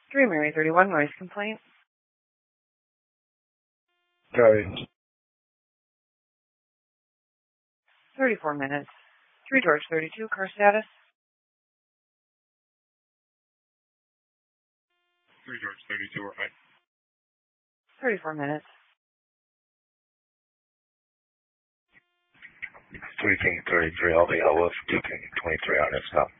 3 Mary 31 noise complaint. Sorry. 34 minutes. 3 George 32 car status. 3 George 32, we're fine. 34 minutes. 3 King 33, I'll be with 2 King 23 on this now.